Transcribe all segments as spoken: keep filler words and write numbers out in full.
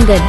आंगन।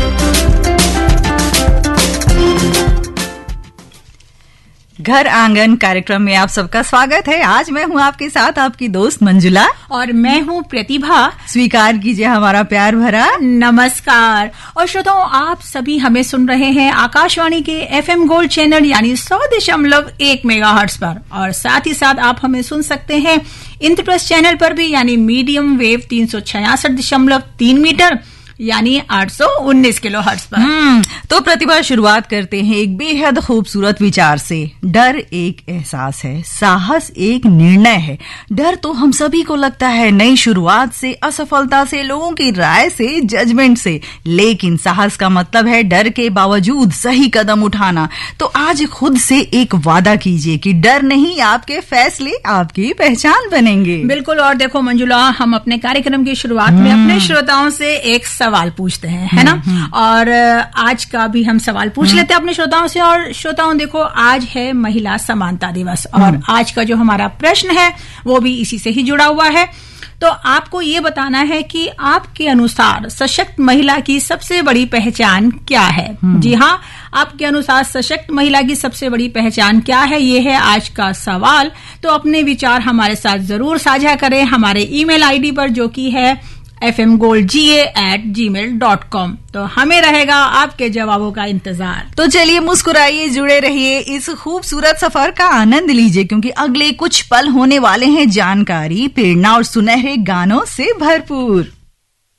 घर आंगन कार्यक्रम में आप सबका स्वागत है। आज मैं हूं आपके साथ आपकी दोस्त मंजुला और मैं हूं प्रतिभा। स्वीकार कीजिए हमारा प्यार भरा नमस्कार। और श्रोताओं, आप सभी हमें सुन रहे हैं आकाशवाणी के एफएम गोल्ड चैनल यानी सौ दशमलव एक मेगाहर्ट्ज पर, और साथ ही साथ आप हमें सुन सकते हैं इंद्रप्रस्थ चैनल पर भी यानी मीडियम वेव तीन सौ छियासठ दशमलव तीन मीटर यानी आठ सौ उन्नीस किलो हर्ट्ज पर। हम्म तो प्रतिभा, शुरुआत करते हैं एक बेहद खूबसूरत विचार से। डर एक एहसास है, साहस एक निर्णय है। डर तो हम सभी को लगता है नई शुरुआत से, असफलता से, लोगों की राय से, जजमेंट से, लेकिन साहस का मतलब है डर के बावजूद सही कदम उठाना। तो आज खुद से एक वादा कीजिए कि डर नहीं, आपके फैसले आपकी पहचान बनेंगे। बिल्कुल। और देखो मंजुला, हम अपने कार्यक्रम की शुरुआत में अपने श्रोताओं से एक सवाल पूछते हैं, है ना? और आज का भी हम सवाल पूछ लेते हैं अपने श्रोताओं से। और श्रोताओं देखो, आज है महिला समानता दिवस और आज का जो हमारा प्रश्न है वो भी इसी से ही जुड़ा हुआ है। तो आपको ये बताना है कि आपके अनुसार सशक्त महिला की सबसे बड़ी पहचान क्या है। जी हाँ, आपके अनुसार सशक्त महिला की सबसे बड़ी पहचान क्या है, ये है आज का सवाल। तो अपने विचार हमारे साथ जरूर साझा करें हमारे ईमेल आईडी पर, जो कि है एफ एम गोल्ड जी ए एट जी मेल डॉट कॉम। तो हमें रहेगा आपके जवाबों का इंतजार। तो चलिए मुस्कुराइए, जुड़े रहिए, इस खूबसूरत सफर का आनंद लीजिए, क्योंकि अगले कुछ पल होने वाले हैं जानकारी, प्रेरणा और सुनहरे गानों से भरपूर।